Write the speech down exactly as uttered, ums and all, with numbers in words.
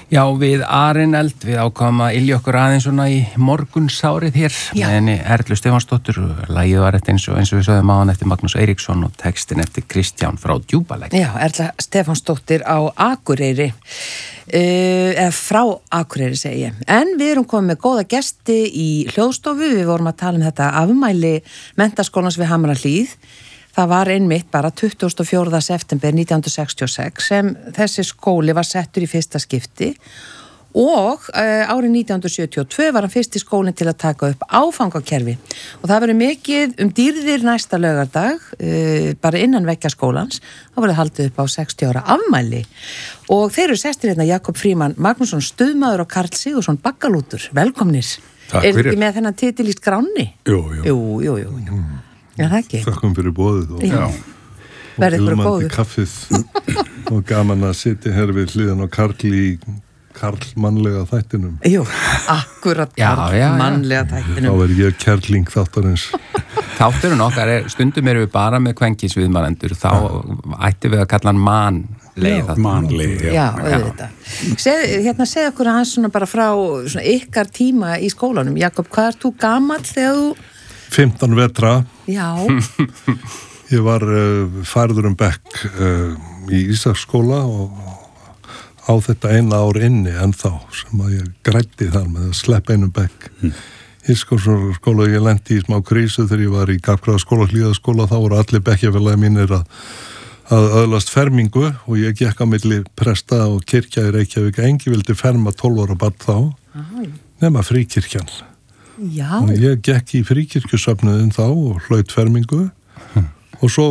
Já, við Arineld, við ákváðum að ylja okkur aðeins svona í morgunsárið hér Já. með henni Erlu Stefánsdóttur og lagið var eftir eins og, eins og við sögðum á hann eftir Magnús Eiríksson og textin eftir Kristján frá Djúpalæk. Já, Erla Stefánsdóttir á Akureyri, uh, eða frá Akureyri segi ég. En við erum komið með góða gesti í hljóðstofu, við vorum að tala um þetta afmæli Menntaskólans við Hamrahlíð. Það var einmitt bara tuttugasta og fjórða september nítján hundruð sextíu og sex sem þessi skóli var settur í fyrsta skipti og uh, árið nítján hundruð sjötíu og tvö var hann fyrsti skólinn til að taka upp áfangakerfi og það verður mikið um dýrðir næsta laugardag, uh, bara innan veggja skólans, það verður haldið upp á sextíu ára afmæli og þeir eru sestir hérna Jakob Frímann Magnússon, stuðmaður og Karl Sigurðsson Baggalútur, velkomnir. Takk fyrir. Er þið með þennan titil í skránni? Jú, jú. Jú, jú, jú. jú. Mm. Já, það ekki. Þakkum fyrir boðið og, Já. og Verðið bara ilmandi góður. kaffið og gaman að sitja hér við hliðan á Karl í karlmannlega þættinum. Jú, akkurat Já, Karl, já, já. mannlega Þá þættinum. er ég kærling þáttarins. Þátturinn okkar er, stundum erum við bara með kvenkisviðmælendur, þá ættum við að kalla hann manleið. Manleið, já. Já, auðvitað. Segð, hérna, segð okkur aðeins svona bara frá svona ykkar tíma í skólanum. Jakob, hvað ert þú gamall þegar þú... fimmtán vetra. Já, Ég var uh, færður um bekk uh, í Ísaksskóla og á þetta eina ár inni ennþá sem að ég græddi þar með að sleppa einum bekk. Mm. Ísaksskóla, ég lendi í smá krísu þegar ég var í Gaffgraðaskóla, Hlíðaskóla, þá voru allir bekkjafélagi mínir að, að öðlast fermingu og ég gekk á milli presta og kirkja í Reykjavík. Engi vildi ferma tólf ára barn þá, nema fríkirkjan. já. Þannig ég gekk í fríkirkjusöfnuðin þá og hlaut fermingu og svo